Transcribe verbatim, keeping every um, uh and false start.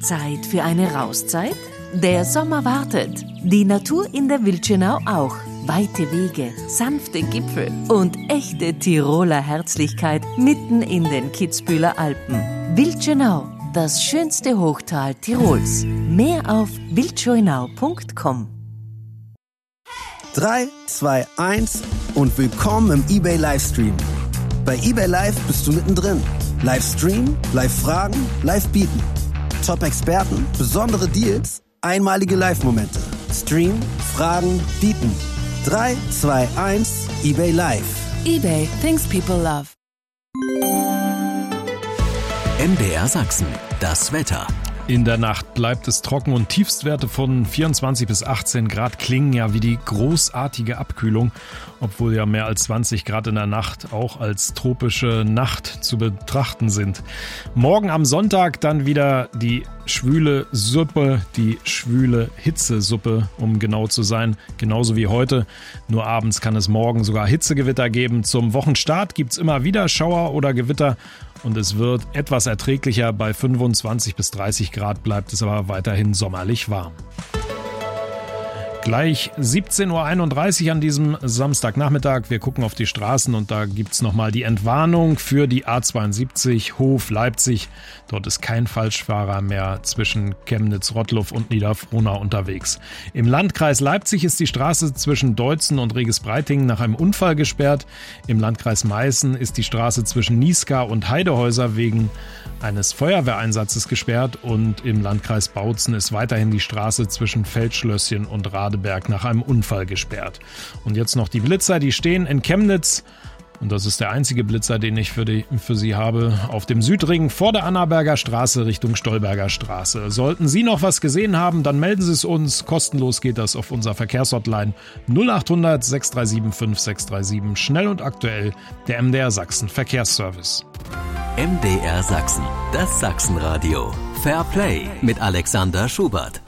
Zeit für eine Rauszeit? Der Sommer wartet. Die Natur in der Wildschönau auch. Weite Wege, sanfte Gipfel und echte Tiroler Herzlichkeit mitten in den Kitzbüheler Alpen. Wildschönau, das schönste Hochtal Tirols. Mehr auf wildschönau punkt com. drei, zwei, eins und willkommen im eBay Livestream. Bei eBay Live bist du mittendrin. Livestream, Live-Fragen, Live-Bieten. Top-Experten, besondere Deals, einmalige Live-Momente. Stream, Fragen, Bieten. drei, zwei, eins, eBay Live. eBay, things people love. M D R Sachsen, das Wetter. In der Nacht bleibt es trocken und Tiefstwerte von vierundzwanzig bis achtzehn Grad klingen ja wie die großartige Abkühlung, obwohl ja mehr als zwanzig Grad in der Nacht auch als tropische Nacht zu betrachten sind. Morgen am Sonntag dann wieder die schwüle Suppe, die schwüle Hitzesuppe, um genau zu sein, genauso wie heute. Nur abends kann es morgen sogar Hitzegewitter geben. Zum Wochenstart gibt es immer wieder Schauer oder Gewitter. Und es wird etwas erträglicher, bei fünfundzwanzig bis dreißig Grad bleibt es aber weiterhin sommerlich warm. Gleich siebzehn Uhr einunddreißig an diesem Samstagnachmittag. Wir gucken auf die Straßen und da gibt's nochmal die Entwarnung für die A zweiundsiebzig Hof-Leipzig. Dort ist kein Falschfahrer mehr zwischen Chemnitz, Rottluff und Niederfrohnau unterwegs. Im Landkreis Leipzig ist die Straße zwischen Deutzen und Reges-Breitingen nach einem Unfall gesperrt. Im Landkreis Meißen ist die Straße zwischen Niesgar und Heidehäuser wegen eines Feuerwehreinsatzes gesperrt und im Landkreis Bautzen ist weiterhin die Straße zwischen Feldschlösschen und Radeberg nach einem Unfall gesperrt. Und jetzt noch die Blitzer, die stehen in Chemnitz. Und das ist der einzige Blitzer, den ich für, die, für Sie habe, auf dem Südring vor der Annaberger Straße Richtung Stolberger Straße. Sollten Sie noch was gesehen haben, dann melden Sie es uns. Kostenlos geht das auf unserer Verkehrshotline null acht hundert sechs drei sieben fünf sechs drei sieben. Schnell und aktuell, der M D R Sachsen Verkehrsservice. M D R Sachsen, das Sachsenradio. Fair Play mit Alexander Schubert.